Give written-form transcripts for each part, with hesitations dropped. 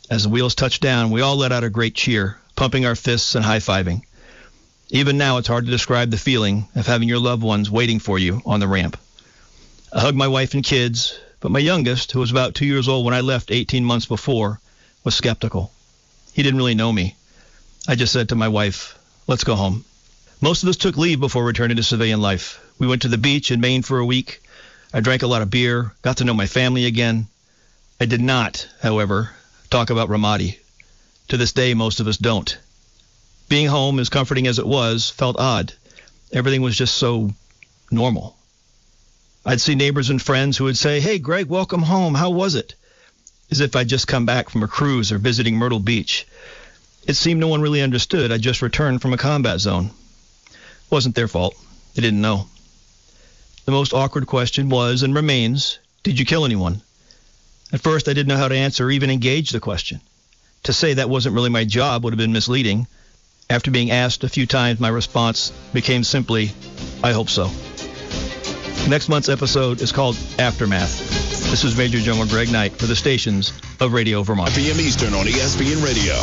As the wheels touched down, we all let out a great cheer, pumping our fists and high-fiving. Even now, it's hard to describe the feeling of having your loved ones waiting for you on the ramp. I hugged my wife and kids, but my youngest, who was about 2 years old when I left 18 months before, was skeptical. He didn't really know me. I just said to my wife, "Let's go home." Most of us took leave before returning to civilian life. We went to the beach in Maine for a week. I drank a lot of beer, got to know my family again. I did not, however, talk about Ramadi. To this day, most of us don't. Being home, as comforting as it was, felt odd. Everything was just so normal. I'd see neighbors and friends who would say, "Hey, Greg, welcome home. How was it?" As if I'd just come back from a cruise or visiting Myrtle Beach. It seemed no one really understood. I just returned from a combat zone. It wasn't their fault. They didn't know. The most awkward question was, and remains, did you kill anyone? At first, I didn't know how to answer or even engage the question. To say that wasn't really my job would have been misleading. After being asked a few times, my response became simply, "I hope so." Next month's episode is called Aftermath. This is Major General Greg Knight for the stations of Radio Vermont. PM Eastern on ESPN Radio.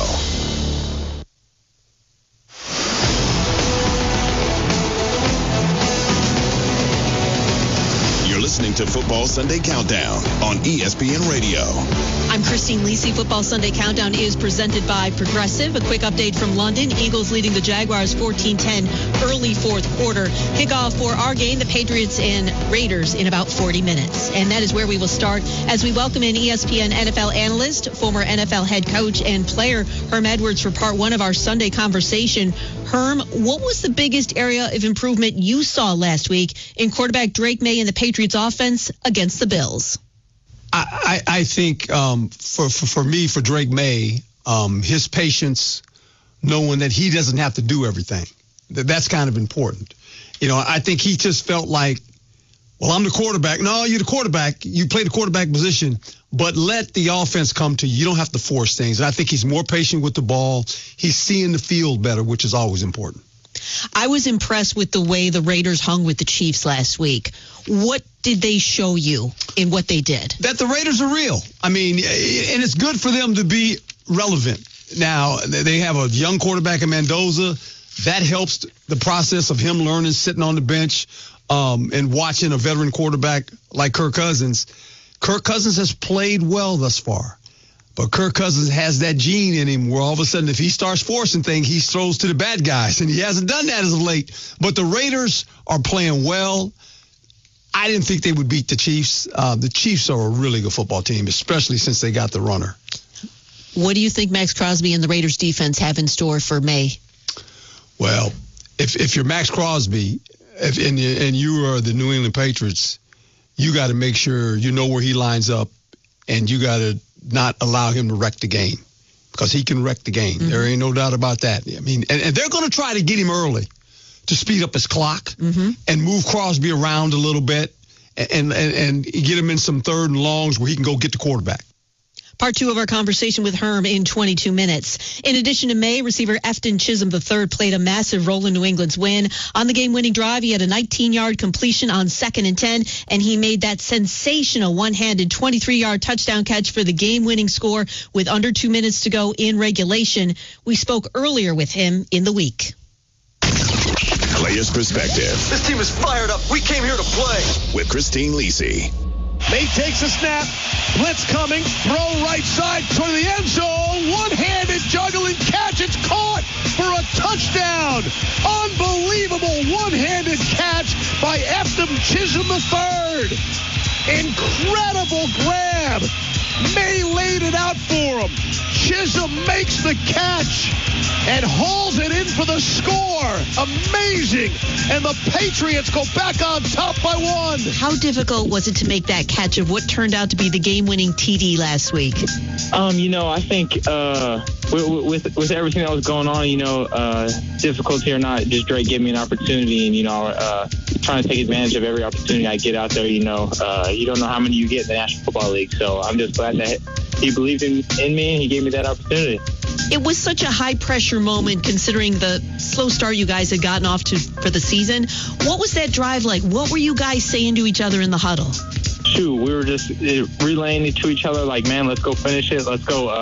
Listening to Football Sunday Countdown on ESPN Radio. I'm Christine Lisi. Football Sunday Countdown is presented by Progressive. A quick update from London. Eagles leading the Jaguars 14-10 early fourth quarter. Kickoff for our game, the Patriots and Raiders, in about 40 minutes. And that is where we will start as we welcome in ESPN NFL analyst, former NFL head coach and player Herm Edwards for part one of our Sunday conversation. Herm, what was the biggest area of improvement you saw last week in quarterback Drake May and the Patriots offense against the Bills? I think for me, for Drake May, his patience, knowing that he doesn't have to do everything, that's kind of important. You know, I think he just felt like, well, I'm the quarterback. No, you're the quarterback. You play the quarterback position, but let the offense come to you. You don't have to force things. And I think he's more patient with the ball. He's seeing the field better, which is always important. I was impressed with the way the Raiders hung with the Chiefs last week. What did they show you in what they did? That the Raiders are real. I mean, and it's good for them to be relevant. Now, they have a young quarterback in Mendoza. That helps the process of him learning, sitting on the bench, and watching a veteran quarterback like Kirk Cousins. Kirk Cousins has played well thus far. But Kirk Cousins has that gene in him where all of a sudden if he starts forcing things, he throws to the bad guys. And he hasn't done that as of late. But the Raiders are playing well. I didn't think they would beat the Chiefs. The Chiefs are a really good football team, especially since they got the runner. What do you think Max Crosby and the Raiders defense have in store for May? Well, if you're Max Crosby and you are the New England Patriots, you got to make sure you know where he lines up, and you got to not allow him to wreck the game, because he can wreck the game. Mm-hmm. There ain't no doubt about that. I mean, and they're going to try to get him early to speed up his clock and move Crosby around a little bit and get him in some third and longs where he can go get the quarterback. Part two of our conversation with Herm in 22 minutes. In addition to May, receiver Efton Chisholm III played a massive role in New England's win. On the game-winning drive, he had a 19-yard completion on 2nd and 10, and he made that sensational one-handed 23-yard touchdown catch for the game-winning score with under 2 minutes to go in regulation. We spoke earlier with him in the week. Player's perspective. This team is fired up. We came here to play. With Christine Lisi. May takes a snap. Blitz coming. Throw right side to the end zone. One-handed juggling catch. It's caught for a touchdown. Unbelievable one-handed catch by Efton Chisholm III. Incredible grab. May laid it out for him. Chisholm makes the catch and hauls it in for the score. Amazing. And the Patriots go back on top by 1. How difficult was it to make that catch of what turned out to be the game-winning TD last week? I think with everything that was going on, difficulty or not, just Drake gave me an opportunity, and, trying to take advantage of every opportunity I get out there. You don't know how many you get in the National Football League. So I'm just glad that he believed in me and he gave me that opportunity. It was such a high-pressure moment considering the slow start you guys had gotten off to for the season. What was that drive like? What were you guys saying to each other in the huddle? Shoot, we were just relaying it to each other like, man, let's go finish it. Let's go